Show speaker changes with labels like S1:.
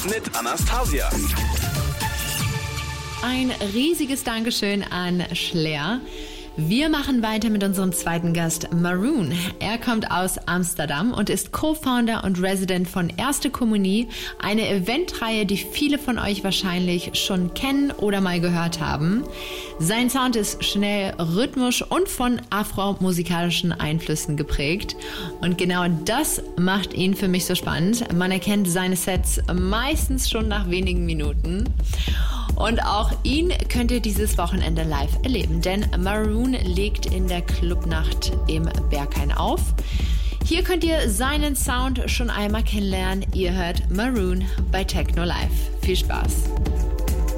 S1: mit Anastasia.
S2: Ein riesiges Dankeschön an Schlair. Wir machen weiter mit unserem zweiten Gast, Maroon. Er kommt aus Amsterdam und ist Co-Founder und Resident von Erste Communie, eine Eventreihe, die viele von euch wahrscheinlich schon kennen oder mal gehört haben. Sein Sound ist schnell, rhythmisch und von afromusikalischen Einflüssen geprägt. Und genau das macht ihn für mich so spannend. Man erkennt seine Sets meistens schon nach wenigen Minuten. Und auch ihn könnt ihr dieses Wochenende live erleben, denn Maroon legt in der Clubnacht im Berghain auf. Hier könnt ihr seinen Sound schon einmal kennenlernen. Ihr hört Maroon bei Techno Live. Viel Spaß!